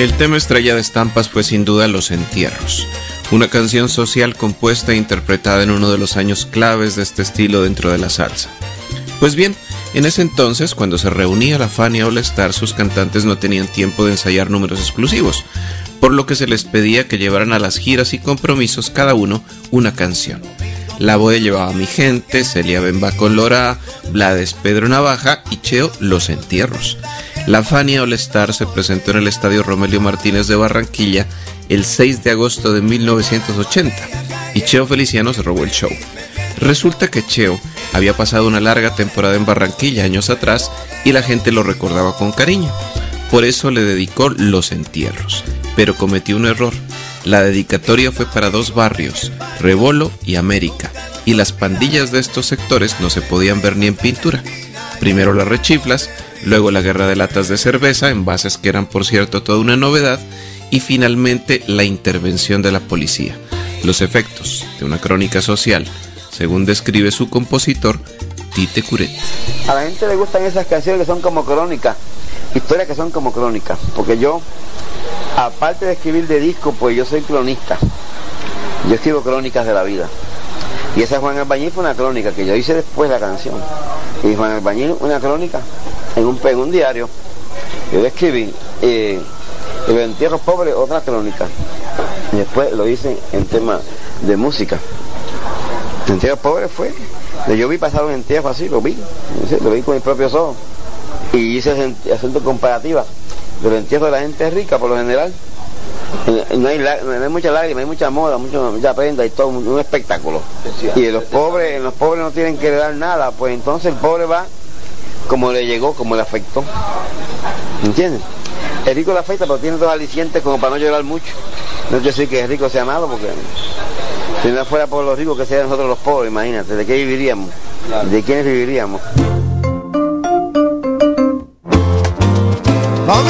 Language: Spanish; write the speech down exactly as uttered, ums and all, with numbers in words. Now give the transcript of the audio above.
El tema estrella de Estampas fue sin duda Los Entierros, una canción social compuesta e interpretada en uno de los años claves de este estilo dentro de la salsa. Pues bien, en ese entonces, cuando se reunía la Fania All Star, sus cantantes no tenían tiempo de ensayar números exclusivos, por lo que se les pedía que llevaran a las giras y compromisos cada uno una canción. La Boe llevaba Mi Gente, Celia Bemba con Lora, Blades Pedro Navaja y Cheo Los Entierros. La Fania All Star se presentó en el Estadio Romelio Martínez de Barranquilla el seis de agosto de mil novecientos ochenta y Cheo Feliciano se robó el show. Resulta que Cheo había pasado una larga temporada en Barranquilla años atrás y la gente lo recordaba con cariño. Por eso le dedicó Los Entierros, pero cometió un error. La dedicatoria fue para dos barrios, Rebolo y América, y las pandillas de estos sectores no se podían ver ni en pintura. Primero las rechiflas, luego la guerra de latas de cerveza, envases que eran por cierto toda una novedad, y finalmente la intervención de la policía. Los efectos de una crónica social, según describe su compositor, Tite Curet. A la gente le gustan esas canciones que son como crónicas, historias que son como crónicas, porque yo, aparte de escribir de disco, pues yo soy cronista. Yo escribo crónicas de la vida. Y esa Juan Albañil fue una crónica que yo hice después de la canción. Y Juan Albañil, una crónica en un, en un diario. Yo escribí eh, Los Entierros Pobres, otra crónica. Y después lo hice en tema de música. Los Entierros Pobres fue, yo vi pasar un entierro así, lo vi, lo vi con mis propios ojos. Y hice asuntos comparativas de los entierros de la gente rica, por lo general. No hay, no hay mucha lágrima, hay mucha moda, mucha, mucha prenda y todo, un, un espectáculo. Y en los pobres, los pobres no tienen que dar nada, pues entonces el pobre va como le llegó, como le afectó. ¿Entiendes? El rico le afecta, pero tiene dos alicientes como para no llorar mucho. No yo sé que el rico sea malo, porque si no fuera por los ricos que sean nosotros los pobres, imagínate, ¿de qué viviríamos? ¿De quiénes viviríamos?